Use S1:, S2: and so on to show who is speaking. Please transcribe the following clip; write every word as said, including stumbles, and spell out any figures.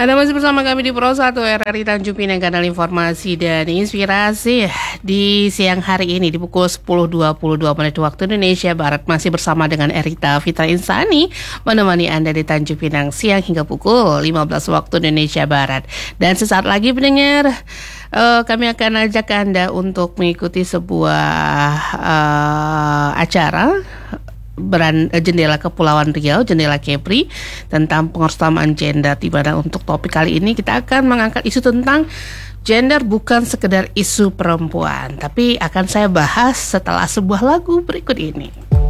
S1: Anda masih bersama kami di Pro satu R R I Tanjung Pinang, kanal informasi dan inspirasi. Di siang hari ini di pukul sepuluh dua puluh dua menit waktu Indonesia Barat, masih bersama dengan Erita Fitra Insani menemani Anda di Tanjung Pinang siang hingga pukul lima belas waktu Indonesia Barat. Dan sesaat lagi pendengar, uh, kami akan ajak Anda untuk mengikuti sebuah uh, acara Beran, Jendela Kepulauan Riau, Jendela Kepri, tentang pengorsamaan gender. Di mana untuk topik kali ini kita akan mengangkat isu tentang gender bukan sekedar isu perempuan, tapi akan saya bahas setelah sebuah lagu berikut ini.